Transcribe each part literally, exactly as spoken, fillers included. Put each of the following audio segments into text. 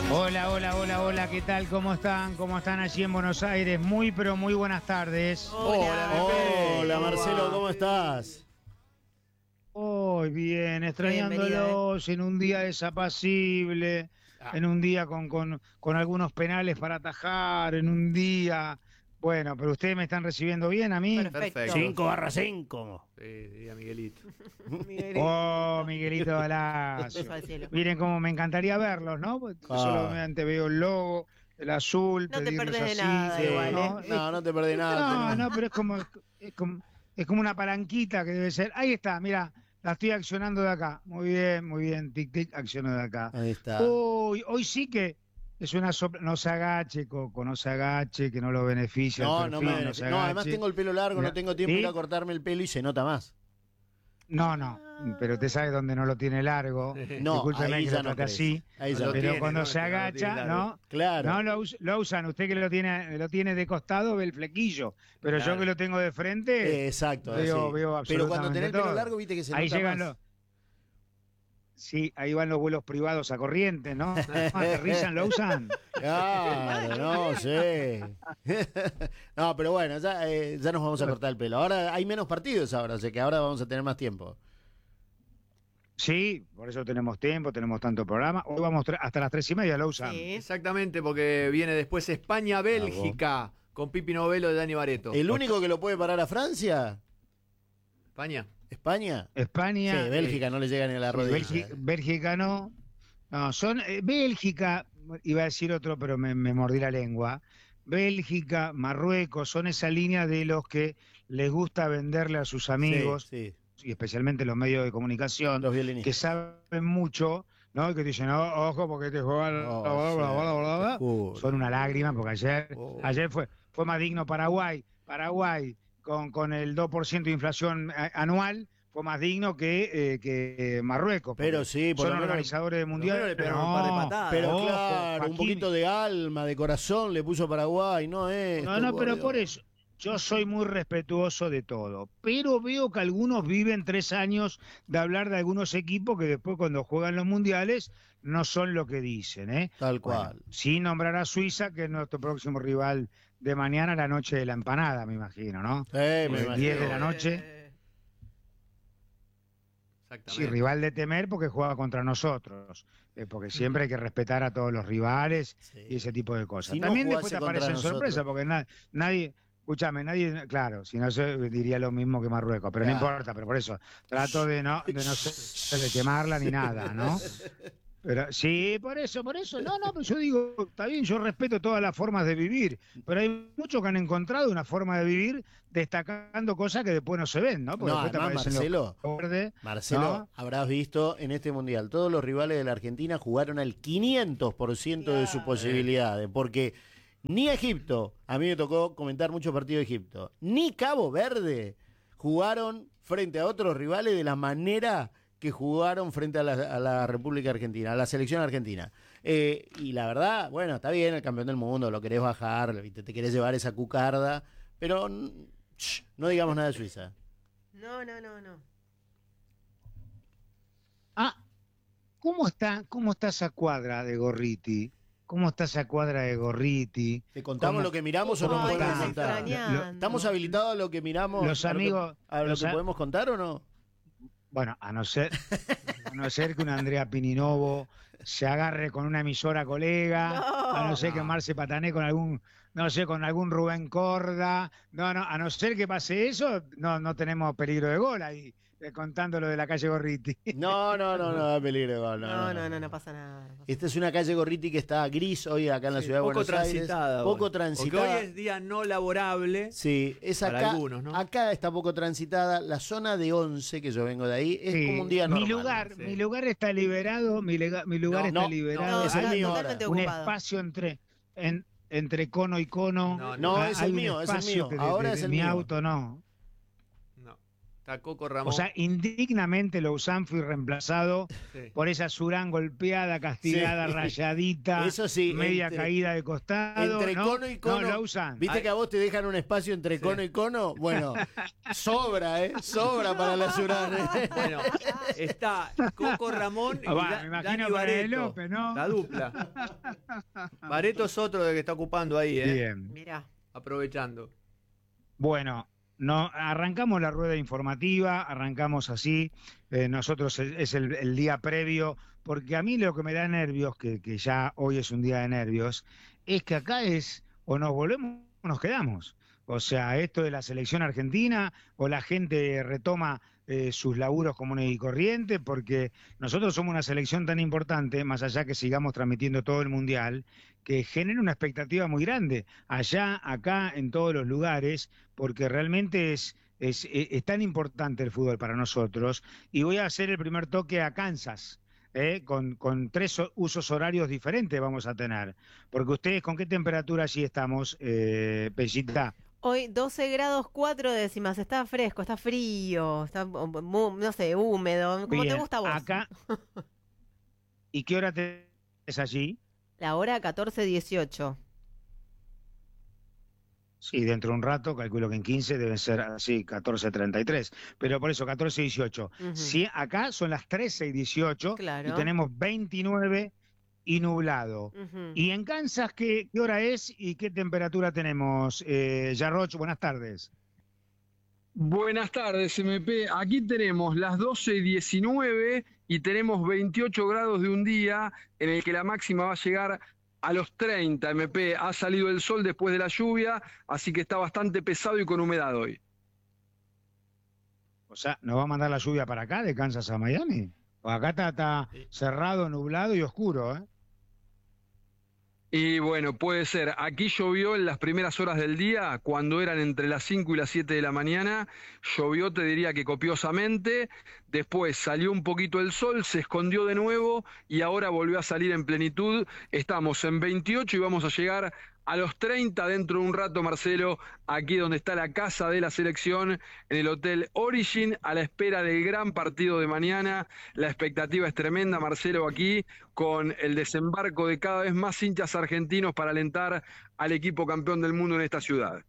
Hola, hola, hola, hola, ¿qué tal? ¿Cómo están? ¿Cómo están allí en Buenos Aires? Muy, pero muy buenas tardes. Hola, Hola, hola Marcelo, ¿cómo estás? Hoy bien, extrañándolos en un día desapacible, Ah. en un día con, con, con algunos penales para atajar, en un día... Bueno, pero ustedes me están recibiendo bien a mí. Perfecto. cinco barra cinco. Sí, diga Miguelito. Oh, Miguelito Galacio. Beso al cielo. Miren cómo me encantaría verlos, ¿no? Porque Ah. solamente veo el logo, el azul, No te pedirles perdés de así, nada Sí. igual, ¿no? ¿eh? No, no te perdí nada. No, tenemos- no, pero es como, es como, es como una palanquita que debe ser. Ahí está, mira, la estoy accionando de acá. Muy bien, muy bien, tic tic, acciono de acá. Ahí está. Uy, hoy sí que es una sopla, no se agache, Coco, no se agache, que no lo beneficia. No, el no perfil, me se no, además agache. tengo el pelo largo, Mira, no tengo tiempo de ¿sí? ir a cortarme el pelo y se nota más. No, no, pero usted sabe dónde no lo tiene largo. No, Discúlpeme ahí que ya lo no trate crece. así. Ahí ya Lo no Pero tiene, cuando ¿no? se Que no lo tiene agacha, largo. ¿no? Claro. No, lo, us- lo usan. Usted que lo tiene, lo tiene de costado, ve el flequillo. Pero Claro. yo que lo tengo de frente, Eh, exacto, veo, así. veo Pero cuando absolutamente tenés el pelo todo. largo, viste que se Ahí nota llegan más. los... Sí, ahí van los vuelos privados a Corrientes, ¿no? Aterrizan, lo usan. Claro, no sé. No, pero bueno, ya, eh, ya nos vamos a cortar el pelo. Ahora hay menos partidos ahora, o sea que ahora vamos a tener más tiempo. Sí, por eso tenemos tiempo, tenemos tanto programa. Hoy vamos tre- hasta las tres y media, lo usan. Sí. Exactamente, porque viene después España-Bélgica con Pipi Novelo de Dani Bareto. ¿El único que lo puede parar a Francia? España. ¿España? España. Sí, Bélgica no le llega ni a la Sí, rodilla. Bélgica, Bélgica no. No, son eh, Bélgica, iba a decir otro, pero me, me mordí la lengua. Bélgica, Marruecos, son esa línea de los que les gusta venderle a sus amigos, Sí, y especialmente los medios de comunicación, los violinistas. que saben mucho, ¿no? Que te dicen, "Oh, ojo, porque te juegan, Oh, bla, bla, sí, bla, bla, bla, bla". te juro. Son una lágrima, porque ayer, Oh. ayer fue, fue más digno Paraguay, Paraguay con, con el dos por ciento de inflación a- anual, fue más digno que, eh, que Marruecos. Pero porque sí, por son lo menos- organizadores de por lo mundial. menos le pegaron un par de patadas. Pero ojo, claro, un Joaquín. poquito de alma, de corazón le puso Paraguay, no es. No, no, pero por eso, yo soy muy respetuoso de todo, pero veo que algunos viven tres años de hablar de algunos equipos que después cuando juegan los mundiales no son lo que dicen, ¿eh? Tal Bueno, cual. sin nombrar a Suiza, que es nuestro próximo rival de mañana, la noche de la empanada, me imagino, ¿no? Eh, me El imagino. diez de la noche. Eh, Sí, Exactamente. rival de temer porque juega contra nosotros, eh, porque siempre hay que respetar a todos los rivales Sí. y ese tipo de cosas. Si no También jugase después te contra aparecen nosotros. sorpresas, porque na- nadie, escúchame, nadie, claro, si no se diría lo mismo que Marruecos, pero no Claro. importa, pero por eso trato de no, de no ser de quemarla ni nada, ¿no? Pero sí, por eso, por eso, no, no, pero yo digo, está bien, yo respeto todas las formas de vivir, pero hay muchos que han encontrado una forma de vivir destacando cosas que después no se ven, ¿no? Porque No, después te además, aparecen los Marcelo, verdes, Marcelo, ¿no? habrás visto en este mundial, todos los rivales de la Argentina jugaron al quinientos por ciento de sus posibilidades, porque ni Egipto, a mí me tocó comentar muchos partidos de Egipto, ni Cabo Verde jugaron frente a otros rivales de la manera que jugaron frente a la, a la República Argentina, a la selección argentina. Eh, y la verdad, bueno, está bien, el campeón del mundo, lo querés bajar, ¿viste? Te querés llevar esa cucarda, pero mm, shh, no digamos nada de Suiza. No, no, no, no. Ah, ¿cómo está, cómo está esa cuadra de Gorriti? ¿Cómo está esa cuadra de Gorriti? ¿Te contamos ¿Cómo- lo que miramos o no cómo podemos está? contar? extrañando. Lo- ¿Estamos habilitados a lo que miramos? Los a lo que- amigos- ¿A lo los que a- podemos contar o no? Bueno, a no ser, a no ser que un Andrea Pininovo se agarre con una emisora colega, No. a no ser que Marce Patané con algún, no sé, con algún Rubén Corda, no, no, a no ser que pase eso, no, no tenemos peligro de gol ahí, eh, contando lo de la calle Gorriti. No, no, no, no da peligro. No, No, no, no, no pasa nada. no pasa Esta es una calle Gorriti que está gris hoy acá en la ciudad de Poco Buenos transitada. Aires. Poco hoy. transitada. Porque hoy es día no laborable. Sí, es Para acá. algunos, ¿no? Acá está poco transitada. La zona de Once, que yo vengo de ahí, es Sí, como un día mi normal. lugar, sí. mi lugar está liberado, mi, lega- mi lugar No, está no, liberado. no, es el está mío totalmente un ocupado. espacio entre en, entre cono y cono. No, no, Ah, es hay el un mío, es el espacio mío. que de- Ahora de- es de el mi mío. auto no. No. Está Coco Ramón. O sea, indignamente Lozán fue reemplazado Sí. por esa Surán golpeada, castigada, Sí. rayadita, Eso sí, media entre- caída de costado. Entre ¿no? cono y cono. No, Lozán. ¿Viste Ay. que a vos te dejan un espacio entre Sí. cono y cono? Bueno, sobra, ¿eh? Sobra para la Surán. ¿eh? Bueno, está Coco Ramón y Ah, va, Da- me imagino Dani con Barreto. López, ¿no? La dupla. Barreto es otro de que está ocupando ahí, ¿eh? Bien. Mirá. Aprovechando. Bueno, no, arrancamos la rueda informativa, arrancamos así. Eh, nosotros es, es el, el día previo, porque a mí lo que me da nervios, que, que ya hoy es un día de nervios, es que acá es o nos volvemos o nos quedamos. O sea, esto de la selección argentina, o la gente retoma eh, sus laburos comunes y corrientes, porque nosotros somos una selección tan importante, más allá que sigamos transmitiendo todo el Mundial, que genera una expectativa muy grande, allá, acá, en todos los lugares, porque realmente es, es, es, es tan importante el fútbol para nosotros. Y voy a hacer el primer toque a Kansas. ¿Eh? Con, con tres usos horarios diferentes vamos a tener. Porque ustedes, ¿con qué temperatura allí estamos, eh, Pellita? Hoy doce grados cuatro décimas, está fresco, está frío, está, mu- no sé, húmedo, como te Bien, gusta a vos. acá. ¿Y qué hora te es allí? La hora catorce dieciocho. Sí, dentro de un rato, calculo que en quince deben ser así, catorce treinta y tres. Pero por eso, catorce dieciocho. Ujú. Sí, acá son las trece y dieciocho Claro. y tenemos veintinueve y nublado. Ujú. ¿Y en Kansas qué, qué hora es y qué temperatura tenemos? Eh, Yarroch, buenas tardes. Buenas tardes, M P. Aquí tenemos las doce y diecinueve y tenemos veintiocho grados de un día en el que la máxima va a llegar a los treinta, M P. Ha salido el sol después de la lluvia, así que está bastante pesado y con humedad hoy. O sea, ¿nos va a mandar la lluvia para acá, de Kansas a Miami? O acá está, está cerrado, nublado y oscuro, ¿eh? Y bueno, puede ser. Aquí llovió en las primeras horas del día, cuando eran entre las cinco y las siete de la mañana. Llovió, te diría que copiosamente. Después salió un poquito el sol, se escondió de nuevo y ahora volvió a salir en plenitud. Estamos en veintiocho y vamos a llegar a los treinta dentro de un rato, Marcelo, aquí donde está la casa de la selección, en el Hotel Origin, a la espera del gran partido de mañana. La expectativa es tremenda, Marcelo, aquí, con el desembarco de cada vez más hinchas argentinos para alentar al equipo campeón del mundo en esta ciudad.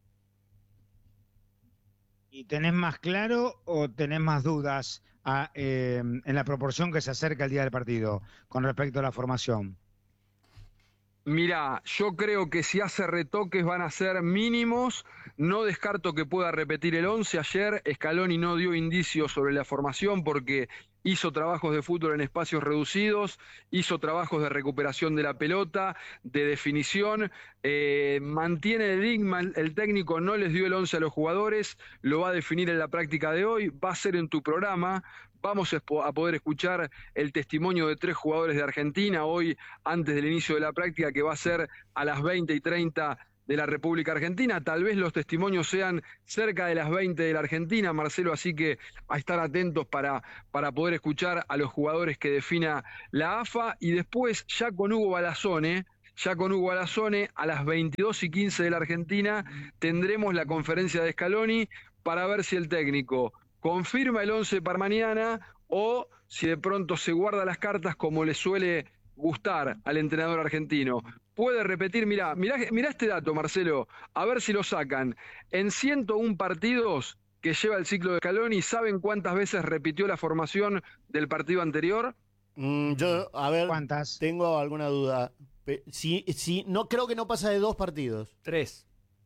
¿Y tenés más claro o tenés más dudas a, eh, en la proporción que se acerca el día del partido con respecto a la formación? Mirá, yo creo que si hace retoques van a ser mínimos. No descarto que pueda repetir el once. Ayer Scaloni no dio indicios sobre la formación porque hizo trabajos de fútbol en espacios reducidos, hizo trabajos de recuperación de la pelota, de definición, eh, mantiene el enigma, el técnico no les dio el once a los jugadores, lo va a definir en la práctica de hoy, va a ser en tu programa. Vamos a poder escuchar el testimonio de tres jugadores de Argentina hoy, antes del inicio de la práctica, que va a ser a las veinte y treinta de la República Argentina. Tal vez los testimonios sean cerca de las veinte de la Argentina, Marcelo, así que a estar atentos para, para poder escuchar a los jugadores que defina la A F A. Y después, ya con Hugo Balazzone, ya con Hugo Balazzone, a las veintidós y quince de la Argentina, tendremos la conferencia de Scaloni para ver si el técnico confirma el once para mañana o si de pronto se guarda las cartas como le suele gustar al entrenador argentino. Puede repetir, mirá, mirá, mirá este dato, Marcelo, a ver si lo sacan. En ciento uno partidos que lleva el ciclo de Scaloni, ¿saben cuántas veces repitió la formación del partido anterior? Mm, yo, a ver, ¿Cuántas? tengo alguna duda. Pe- Sí, sí, no, creo que no pasa de dos partidos. Tres.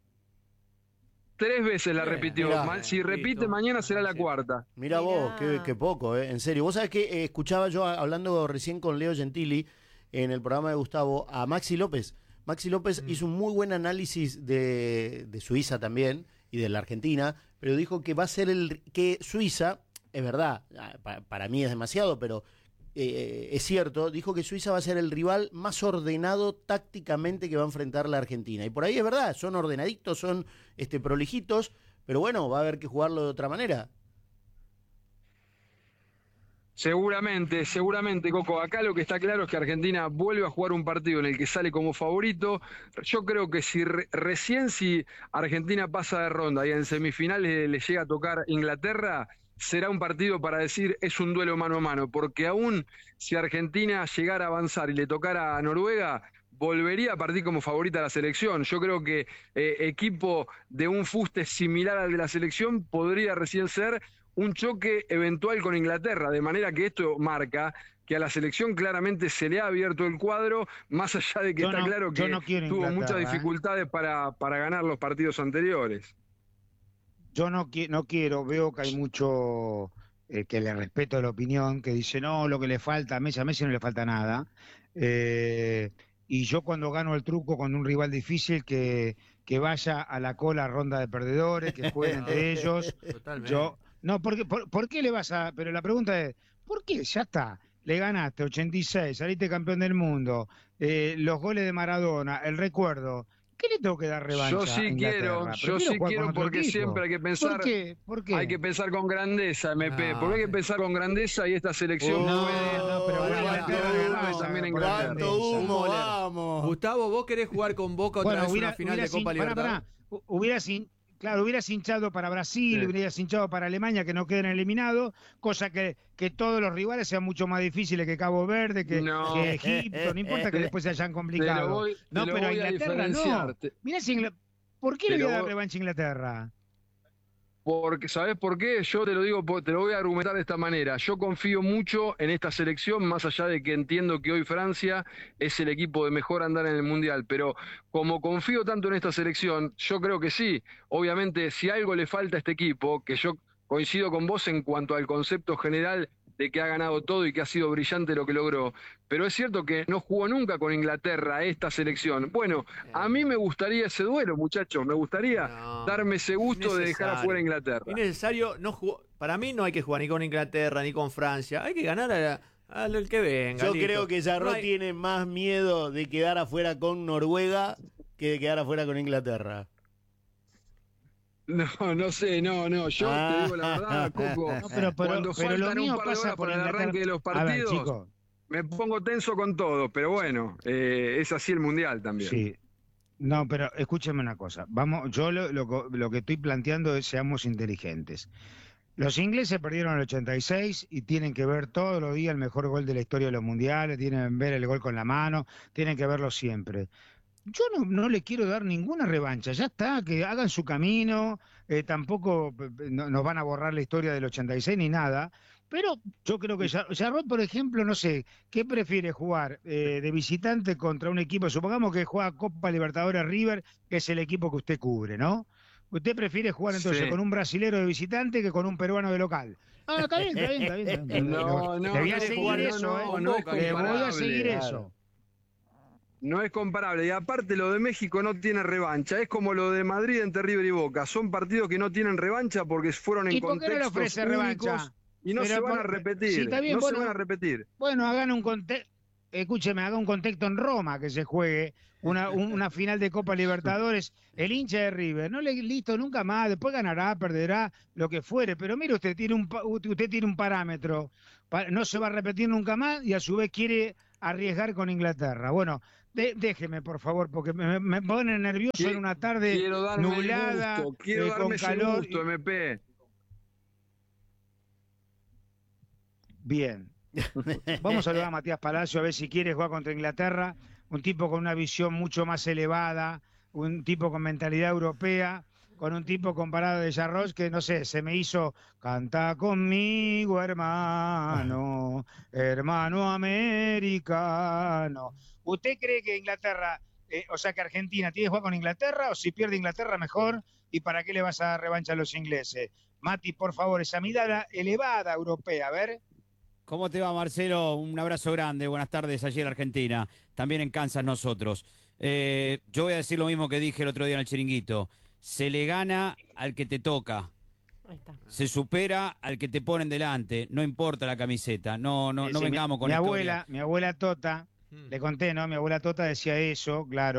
Tres veces la Bien, repitió. mirá. Ma- si repite Listo. mañana será la Sí. cuarta. Mira vos, qué, Mirá. qué poco, ¿eh? En serio. Vos sabés que eh, escuchaba yo a- hablando recién con Leo Gentili en el programa de Gustavo a Maxi López. Maxi López Mm. hizo un muy buen análisis de, de Suiza también y de la Argentina, pero dijo que va a ser el que Suiza, es verdad, ah, pa- para mí es demasiado, pero eh, es cierto, dijo que Suiza va a ser el rival más ordenado tácticamente que va a enfrentar la Argentina. Y por ahí es verdad, son ordenaditos, son este, prolijitos, pero bueno, va a haber que jugarlo de otra manera. Seguramente, seguramente, Coco. Acá lo que está claro es que Argentina vuelve a jugar un partido en el que sale como favorito. Yo creo que si re- recién si Argentina pasa de ronda y en semifinales le llega a tocar Inglaterra, será un partido para decir es un duelo mano a mano, porque aún si Argentina llegara a avanzar y le tocara a Noruega, volvería a partir como favorita a la selección. Yo creo que eh, equipo de un fuste similar al de la selección podría recién ser un choque eventual con Inglaterra, de manera que esto marca que a la selección claramente se le ha abierto el cuadro, más allá de que Yo está no- claro yo que no quiero tuvo muchas Inglaterra, ¿eh? dificultades para, para ganar los partidos anteriores. Yo no, qui- no quiero, veo que hay mucho eh, que le respeto la opinión, que dice, no, lo que le falta a Messi, a Messi no le falta nada. Eh, y yo cuando gano el truco con un rival difícil, que, que vaya a la cola ronda de perdedores, que jueguen entre ellos. Totalmente. Yo, no, porque, por, ¿por qué le vas a...? Pero la pregunta es, ¿por qué? Ya está. Le ganaste ochenta y seis, saliste campeón del mundo, eh, los goles de Maradona, el recuerdo. ¿Qué le tengo que dar revancha Yo sí a Inglaterra? quiero, yo Prefiero sí jugar con quiero otro porque equipo. siempre hay que pensar, ¿Por qué? ¿Por qué? hay que pensar con grandeza, M P, No. porque hay que pensar con grandeza y esta selección No, puede, no, pero puede bueno, batir Inglaterra a no Uruguay pasa también en por Inglaterra. ¿Cuánto humo? Vamos. Gustavo, ¿vos querés jugar con Boca otra Bueno, vez hubiera, una final hubiera de Copa sin- pará, Libertadores? pará. Hu- hubieras hin- claro, hubieras hinchado para Brasil, Sí. hubieras hinchado para Alemania, que no queden eliminados, cosa que, que todos los rivales sean mucho más difíciles que Cabo Verde, que, No. que Egipto, no importa que Te- después se hayan Te complicado. lo voy, te No, lo pero a voy a Inglaterra diferenciar. no. Te- Mirá si Ingl- ¿Por qué te le voy lo a dar voy- revancha a Inglaterra? Porque, ¿sabés por qué? Yo te lo digo, po- te lo voy a argumentar de esta manera. Yo confío mucho en esta selección, más allá de que entiendo que hoy Francia es el equipo de mejor andar en el Mundial. Pero como confío tanto en esta selección, yo creo que sí. Obviamente, si algo le falta a este equipo, que yo coincido con vos en cuanto al concepto general de que ha ganado todo y que ha sido brillante lo que logró, pero es cierto que no jugó nunca con Inglaterra esta selección. Bueno, a mí me gustaría ese duelo, muchachos, me gustaría No. darme ese gusto de dejar Innecesario. afuera a Inglaterra. Innecesario, no jugó- para mí no hay que jugar ni con Inglaterra ni con Francia, hay que ganar a- al que venga. Yo listo. creo que Jarró No hay- tiene más miedo de quedar afuera con Noruega que de quedar afuera con Inglaterra. No, no sé, no, no, yo Ah. te digo la verdad, Coco, No, pero, pero, cuando pero lo faltan un mío par de pasa horas por para el Inglaterra. arranque de los A ver, partidos, chicos, me pongo tenso con todo, pero bueno, eh, es así el Mundial también. sí. No, pero escúcheme una cosa. Vamos, yo lo, lo, lo que estoy planteando es seamos inteligentes. Los ingleses perdieron el ochenta y seis y tienen que ver todos los días el mejor gol de la historia de los mundiales, tienen que ver el gol con la mano, tienen que verlo siempre. Yo no, no le quiero dar ninguna revancha, ya está, que hagan su camino, eh, tampoco eh, no, nos van a borrar la historia del ochenta y seis ni nada, pero yo creo que Jar- Jarrod, por ejemplo, no sé, ¿qué prefiere jugar eh, de visitante contra un equipo? Supongamos que juega Copa Libertadores River, que es el equipo que usted cubre, ¿no? ¿Usted prefiere jugar entonces Sí. con un brasilero de visitante que con un peruano de local? Ah, está bien, está bien, está bien. Está bien. No, no, Le voy a no, seguir no, eso, no, ¿eh? no es Le voy a comparable. seguir Claro. eso. No es comparable, y aparte lo de México no tiene revancha, es como lo de Madrid entre River y Boca, son partidos que no tienen revancha porque fueron en ¿Y por qué no le contextos ofrece únicos revancha? y no Pero se van por- a repetir, sí, está bien, no se bueno. van a repetir. Bueno, hagan un contexto, escúcheme, haga un contexto en Roma que se juegue una, un- una final de Copa Libertadores, el hincha de River, no le listo nunca más, después ganará, perderá, lo que fuere, pero mire, usted tiene un pa- usted tiene un parámetro, pa- no se va a repetir nunca más y a su vez quiere arriesgar con Inglaterra. Bueno, de- déjeme por favor, porque me, me pone nervioso Qui- en una tarde Quiero darme nublada, el gusto, quiero eh, darme con ese calor. gusto, y- M P. Bien. Vamos a saludar a Matías Palacio a ver si quiere jugar contra Inglaterra, un tipo con una visión mucho más elevada, un tipo con mentalidad europea, con un tipo comparado de Jarros que, no sé, se me hizo, canta conmigo, hermano, hermano americano. ¿Usted cree que Inglaterra, eh, o sea que Argentina, tiene que jugar con Inglaterra o si pierde Inglaterra mejor? ¿Y para qué le vas a dar revancha a los ingleses? Mati, por favor, esa mirada elevada europea, a ver. ¿Cómo te va, Marcelo? Un abrazo grande. Buenas tardes, ayer Argentina. También en Kansas nosotros. Eh, yo voy a decir lo mismo que dije el otro día en el Chiringuito. Se le gana al que te toca. Ahí está. Se supera al que te ponen delante. No importa la camiseta. No, no, no Sí, vengamos mi, con mi historia. abuela, mi abuela Tota, Mm. le conté, ¿no? Mi abuela Tota decía eso, claro,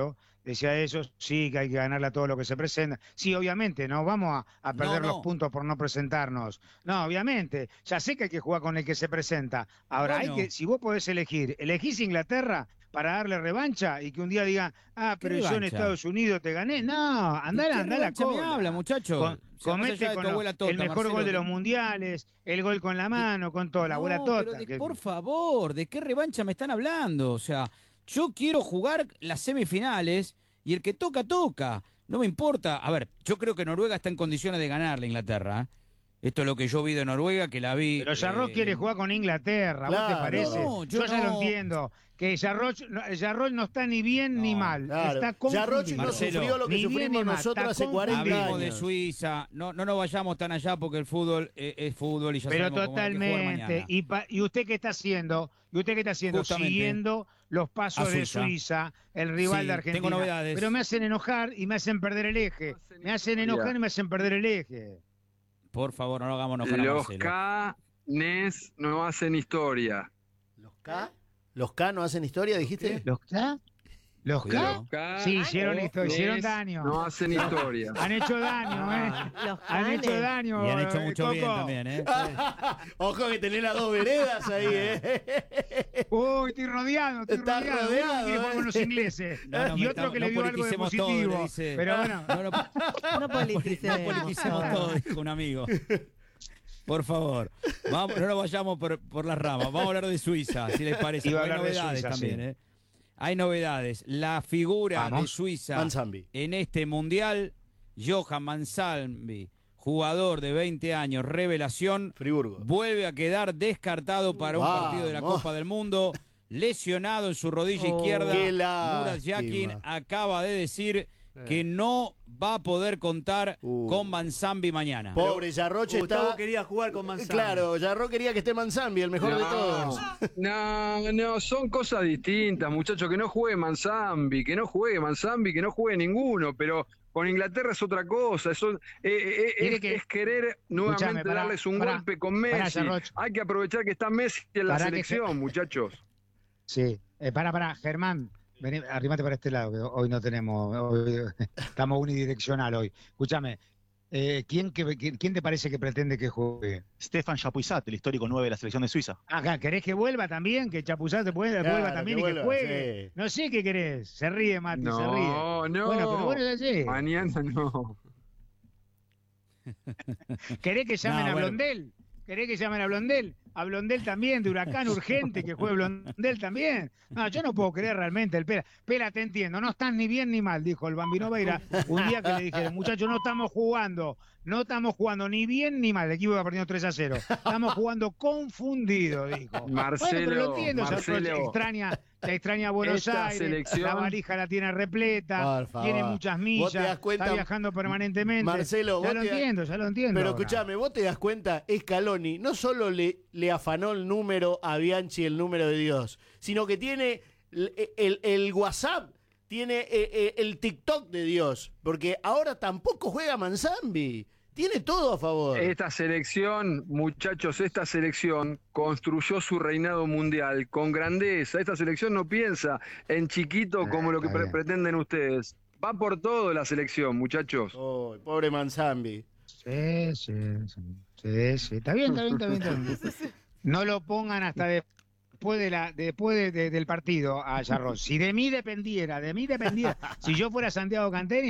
decía eso, sí, que hay que ganarle a todo lo que se presenta. Sí, obviamente, no vamos a, a perder No, no. los puntos por no presentarnos. No, obviamente, ya sé que hay que jugar con el que se presenta. Ahora, Bueno. hay que, si vos podés elegir, elegís Inglaterra para darle revancha y que un día digan, ah, pero yo en revancha? Estados Unidos te gané. No, andá, ¿De qué andá a la revancha me cola. habla, muchacho? Con- O sea, más comete allá de con tu lo- abuela tota, el mejor Marcelo, gol de que- los mundiales, el gol con la mano, con todo, la abuela No, tota. pero de- que- por favor, ¿de qué revancha me están hablando? O sea, yo quiero jugar las semifinales y el que toca, toca. No me importa. A ver, yo creo que Noruega está en condiciones de ganarle a Inglaterra. ¿eh? Esto es lo que yo vi de Noruega, que la vi. Pero Jarrot eh, quiere jugar con Inglaterra, ¿vos Claro. te parece? No, yo, yo ya lo no. entiendo. Que Jarrot no, Jarrot no está ni bien ni No, mal. Claro. Está Jarroch confundido. no Marcelo, sufrió lo que ni bien sufrimos ni mal, nosotros está hace cuarenta Hablemos años. de Suiza, no, no nos vayamos tan allá porque el fútbol es, es fútbol y ya Pero sabemos cómo hay que jugar totalmente. mañana. Y, pa- ¿Y usted qué está haciendo? ¿Y usted qué está haciendo? Justamente. Siguiendo los pasos A de Suiza. Suiza, el rival Sí, de Argentina. tengo novedades. Pero me hacen enojar y me hacen perder el eje. Me hacen enojar y me hacen perder el eje. Por favor, no lo hagamos enojar a Los Marcelo. Canes no hacen historia. ¿Los K? ¿Los K no hacen historia, dijiste? ¿Los K? ¿Los K? Cuidado. Los Canes Sí, hicieron, histo- hicieron daño. no hacen historia. Han hecho daño, ¿eh? Los Han hecho canes. daño. Y han hecho eh, mucho bien Coco. también, ¿eh? Ojo que tenés las dos veredas ahí, ¿eh? Uy, estoy rodeado, estoy Estás rodeado. rodeado, Uno quiere jugar ¿eh? con los ingleses. No, no, y me otro estamos- que le no vio algo de politicemos todo, positivo. le dice. Pero bueno, No, no, No politicemos. no politicemos todo, dijo un amigo. Por favor, vamos, no nos vayamos por, por las ramas. Vamos a hablar de Suiza, si les parece. Iba a Hay hablar de novedades Suiza, también, sí. ¿eh? Hay novedades. La figura Vamos. de Suiza Manzambi. en este mundial, Johan Manzambi, jugador de veinte años, revelación, Friburgo. vuelve a quedar descartado para un Vamos. partido de la Copa del Mundo, lesionado en su rodilla Oh. izquierda. Qué Murat Yakin lástima. acaba de decir que no va a poder contar Uh. con Manzambi mañana. Pobre Jarroche Gustavo está... quería jugar con Manzano. Claro, Jarro quería que esté Manzambi, el mejor de todos. No, no, son cosas distintas, muchachos. Que no juegue Manzambi, que no juegue Manzambi, que no juegue ninguno, pero con Inglaterra es otra cosa. Eso, eh, eh, Mire es, que- es querer nuevamente Escuchame, pará, darles un pará, golpe con pará, Messi. Jarroch. Hay que aprovechar que está Messi en la Pará que selección, muchachos. sí. Eh, para, para, Germán, vení, arrimate para este lado, que hoy no tenemos, hoy- estamos unidireccional hoy. Escúchame, eh, ¿quién, que, quién, quién te parece que pretende que juegue? Stefan Chapuisat, el histórico nueve de la selección de Suiza. Acá, ¿querés que vuelva también? ¿Que Chapuzá te pueda, Claro, vuelva también que y que vuelva, juegue? sí. No sé qué querés. Se ríe, Mati, se ríe. No, no. Bueno, pero bueno, es así. Mañana no. ¿Querés que llamen No, a bueno. Blondel? ¿Querés que llamen a Blondel? A Blondel también, de Huracán urgente, que juegue Blondel también. No, yo no puedo creer realmente el Pela. Pela, te entiendo, no estás ni bien ni mal, dijo el Bambino Veira. Un día que le dijeron, muchachos, no estamos jugando, no estamos jugando ni bien ni mal. El equipo va perdiendo tres a cero. Estamos jugando confundido, dijo. Marcelo, bueno, pero lo entiendo, Marcelo. Sarroch extraña, te extraña Buenos Esta Aires, selección- la valija la tiene repleta, Por favor. tiene muchas ¿Vos millas, te das cuenta, está viajando permanentemente. Marcelo, ya vos lo te das- entiendo, ya lo entiendo. Pero ahora. escúchame, vos te das cuenta, Scaloni no solo le, le afanó el número a Bianchi, el número de Dios, sino que tiene el, el- el WhatsApp, tiene eh, eh, el TikTok de Dios, porque ahora tampoco juega Manzambi. Tiene todo a favor. Esta selección, muchachos, esta selección construyó su reinado mundial con grandeza. Esta selección no piensa en chiquito como Ah, lo que está pre- bien. pretenden ustedes. Va por todo la selección, muchachos. Oh, pobre Manzambi. Sí, sí, sí, sí, sí. Está bien, está bien, está bien, está bien. No lo pongan hasta después de la, después de- de- del partido a Jarros. Si de mí dependiera, de mí dependiera. Si yo fuera Santiago Canteni,